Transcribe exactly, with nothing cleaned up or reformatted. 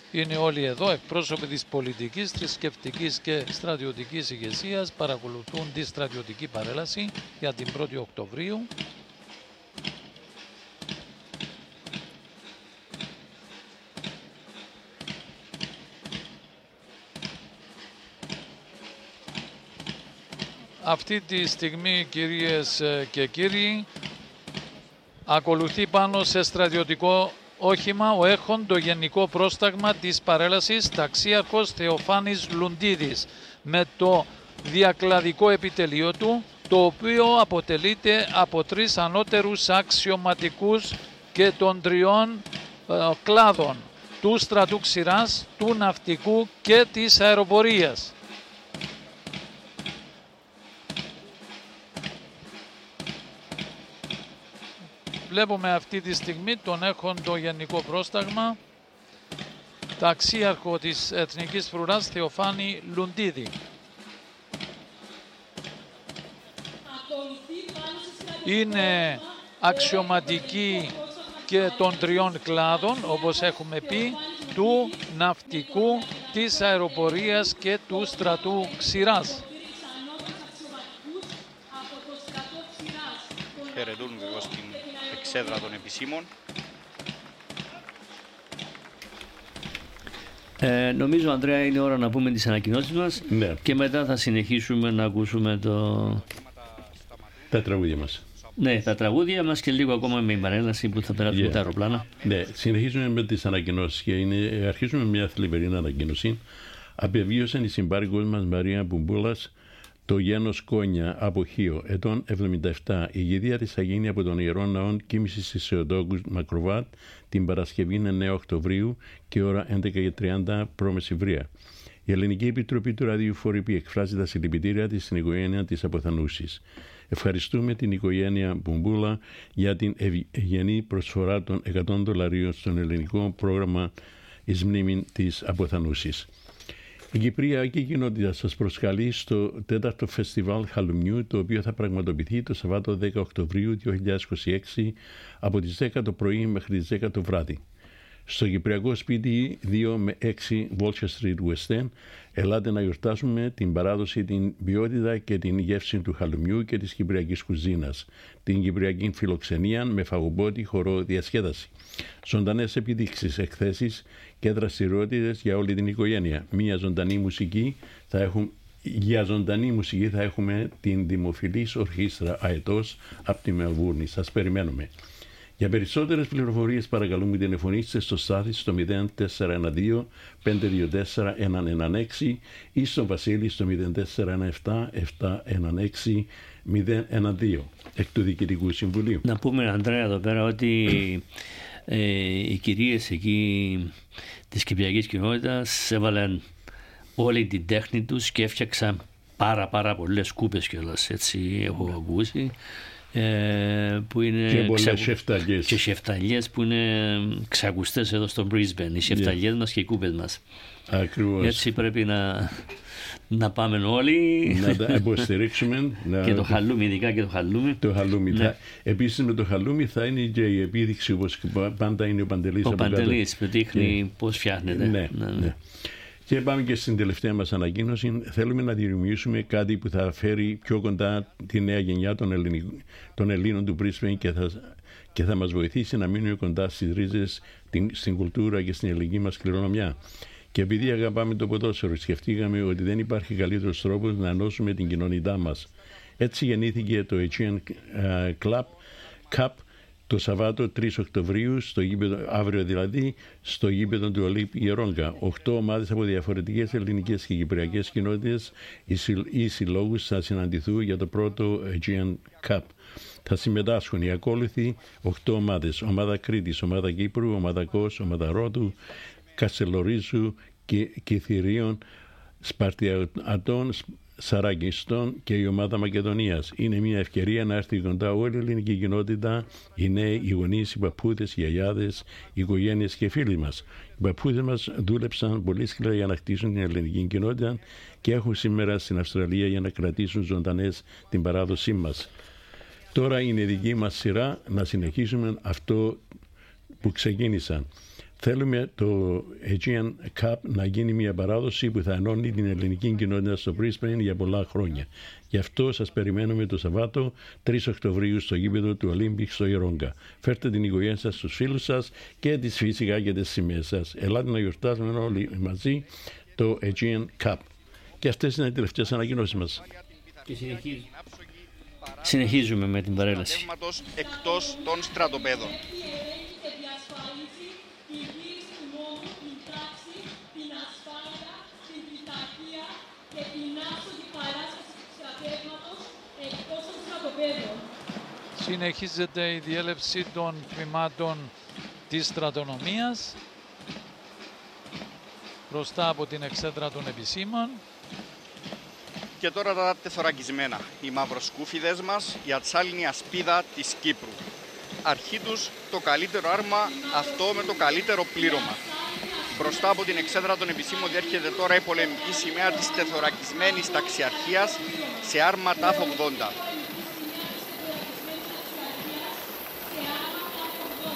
Είναι όλοι εδώ εκπρόσωποι της πολιτικής, θρησκευτικής και στρατιωτικής ηγεσίας. Παρακολουθούν τη στρατιωτική παρέλαση για την πρώτη Οκτωβρίου. Αυτή τη στιγμή, κυρίες και κύριοι, ακολουθεί πάνω σε στρατιωτικό όχημα ο έχων το γενικό πρόσταγμα της παρέλασης ταξίαρχος Θεοφάνης Λουντίδης με το διακλαδικό επιτελείο του, το οποίο αποτελείται από τρεις ανώτερους αξιωματικούς και των τριών ε, κλάδων του στρατού ξηράς, του ναυτικού και της αεροπορίας. Βλέπουμε αυτή τη στιγμή τον έχον το γενικό πρόσταγμα, ταξίαρχο της Εθνικής Φρουράς Θεοφάνη Λουντίδη. Είναι αξιωματική και των τριών κλάδων, όπως έχουμε πει, του ναυτικού, της αεροπορίας και του στρατού ξηράς. Χαιρετούν βεβαίως την εξέδρα των επισήμων. Ε, νομίζω, Ανδρέα, είναι ώρα να πούμε τις ανακοινώσεις μας, ναι. Και μετά θα συνεχίσουμε να ακούσουμε το... τα τραγούδια μας. Ναι, τα τραγούδια μας και λίγο ακόμα με η παρέλαση που θα περάσουμε yeah. τα αεροπλάνα. Ναι, συνεχίζουμε με τις ανακοινώσεις και είναι, αρχίζουμε με μια θλιβερή ανακοίνωση. Απεβίωσαν η συμπάρικος μας Μαρία Μπουμπούλας το γένος Κόνια από Χίο, ετών εβδομήντα επτά. Η γηδεία της θα γίνει από τον Ιερό Ναόν Κοίμησης της Θεοτόκου Μακροβάτ την Παρασκευή εννέα Οκτωβρίου και ώρα έντεκα και τριάντα π.Μ. Η Ελληνική Επιτροπή του Ραδιού Φορυπή εκφράζει τα συλληπιτήρια της στην οικογένεια της αποθανούσης. Ευχαριστούμε την οικογένεια Μπουμπούλα για την ευγενή προσφορά των εκατό δολαρίων στον ελληνικό πρόγραμμα εις μνήμη της αποθανούσης. Η Κυπριακή Κοινότητα σας προσκαλεί στο τέταρτο Φεστιβάλ Χαλουμιού, το οποίο θα πραγματοποιηθεί το Σαββάτο δέκα Οκτωβρίου δύο χιλιάδες είκοσι έξι από τις δέκα το πρωί μέχρι τις δέκα το βράδυ. Στο Κυπριακό Σπίτι δύο με έξι Vulture Street West End, ελάτε να γιορτάσουμε την παράδοση, την ποιότητα και την γεύση του χαλουμιού και της κυπριακής κουζίνας, την κυπριακή φιλοξενία με φαγοπότη, χορό, διασκέδαση. Ζωντανές επιδείξεις, εκθέσεις και δραστηριότητες για όλη την οικογένεια. Μία ζωντανή μουσική θα έχουμε, για ζωντανή μουσική θα έχουμε την δημοφιλής ορχήστρα Αετός από τη Μελβούρνη. Σας περιμένουμε. Για περισσότερες πληροφορίες παρακαλούμε τηλεφωνήστε στο Στάθη στο μηδέν τέσσερα ένα δύο πέντε δύο τέσσερα ένα ένα έξι ή στο Βασίλη στο μηδέν τέσσερα ένα επτά επτά ένα έξι μηδέν ένα δύο εκ του Διοικητικού Συμβουλίου. Να πούμε, Ανδρέα, εδώ πέρα ότι ε, οι κυρίες εκεί της Κυπριακής Κοινότητας έβαλαν όλη την τέχνη τους και έφτιαξαν πάρα πάρα πολλές κούπες κιόλας, έτσι έχω ακούσει. Ε, που είναι και πολλές ξα... σεφταλιές. Και σεφταλιές που είναι ξακουστές εδώ στο Brisbane, οι σεφταλιές yeah. μας και οι κούπες μας. Ακριβώς. Έτσι πρέπει να, να πάμε όλοι να τα υποστηρίξουμε. να... και το χαλούμι, ειδικά και το χαλούμι. Το χαλούμι. Ναι. Θα... Επίσης με το χαλούμι θα είναι και η επίδειξη, όπως πάντα είναι ο Παντελής. Ο Παντελής που δείχνει yeah. πώς φτιάχνεται. Ναι, ναι, ναι. Και πάμε και στην τελευταία μας ανακοίνωση. Θέλουμε να δημιουργήσουμε κάτι που θα φέρει πιο κοντά τη νέα γενιά των, Ελλην... των Ελλήνων του Brisbane και θα... και θα μας βοηθήσει να μείνουμε κοντά στις ρίζες, την... στην κουλτούρα και στην ελληνική μας κληρονομιά. Και επειδή αγαπάμε το ποδόσφαιρο, σκεφτήκαμε ότι δεν υπάρχει καλύτερος τρόπος να ενώσουμε την κοινωνιτά μας. Έτσι γεννήθηκε το Aegean Club Cup το Σαββάτο τρεις Οκτωβρίου, στο γήπεδο, αύριο δηλαδή, στο γήπεδο του Ολύμπ Ιερόγκα. Οχτώ ομάδες από διαφορετικές ελληνικές και κυπριακές κοινότητες ή συλλόγους θα συναντηθούν για το πρώτο Aegean Cup. Θα συμμετάσχουν οι ακόλουθοι οχτώ ομάδες. Ομάδα Κρήτης, ομάδα Κύπρου, ομάδα Κος, ομάδα Ρώτου, Κασελορίζου και Κιθυρίων, Σπαρτιατών, Σαρακιστών και η ομάδα Μακεδονίας. Είναι μια ευκαιρία να έρθει κοντά όλη η ελληνική κοινότητα, οι νέοι, οι γονείς, οι παππούδες, οι γιαγιάδες, οι οικογένειες και οι φίλοι μας. Οι παππούδες μας δούλεψαν πολύ σκληρά για να χτίσουν την ελληνική κοινότητα και έχουν σήμερα στην Αυστραλία για να κρατήσουν ζωντανές την παράδοσή μας. Τώρα είναι η δική μας σειρά να συνεχίσουμε αυτό που ξεκίνησαν. Θέλουμε το Aegean Cup να γίνει μια παράδοση που θα ενώνει την ελληνική κοινότητα στο Brisbane για πολλά χρόνια. Γι' αυτό σας περιμένουμε το Σαββάτο τρεις Οκτωβρίου στο γήπεδο του Olympic στο Ηρώγκα. Φέρτε την οικογένεια σας, στους φίλους σας και τις φυσικά και τις σημαίες σας. Ελάτε να γιορτάσουμε όλοι μαζί το Aegean Cup. Και αυτές είναι οι τελευταίες ανακοινώσεις μας. Και συνεχίζουμε. συνεχίζουμε με την παρέλαση. Εκτός των στρατοπέδων. Συνεχίζεται η διέλευση των τμήματων της στρατονομίας μπροστά από την εξέδρα των επισήμων. Και τώρα τα τεθωρακισμένα, οι μαυροσκούφιδες μας, η ατσάλινη ασπίδα της Κύπρου. Αρχή τους το καλύτερο άρμα, αυτό με το καλύτερο πλήρωμα. Μπροστά από την εξέδρα των επισήμων διέρχεται τώρα η πολεμική σημαία της τεθωρακισμένης ταξιαρχίας σε άρμα ταφ ογδόντα.